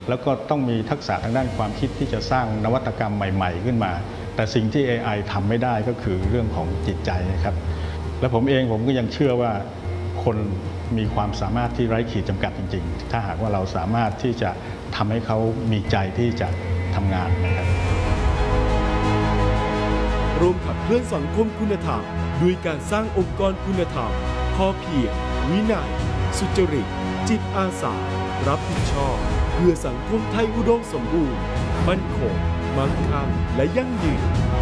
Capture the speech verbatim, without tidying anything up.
แล้วก็ต้องมีทักษะทางด้านความคิดที่จะสร้างนวัตกรรมใหม่ๆขึ้นมาแต่สิ่งที่ เอ ไอ ทำไม่ได้ก็คือเรื่องของจิตใจนะครับและผมเองผมก็ยังเชื่อว่าคนมีความสามารถที่ไร้ขีดจำกัดจริงๆถ้าหากว่าเราสามารถที่จะทำให้เขามีใจที่จะทำงานนะครับร่วมขับเคลื่อนสังคมคุณธรรมด้วยการสร้างองค์กรคุณธรรมพอเพียงวินัยสุจริตจิตอาสารับผิดชอบเพื่อสังคมไทยอุดมสมบูรณ์มั่นคงมั่งคั่งและยั่งยืน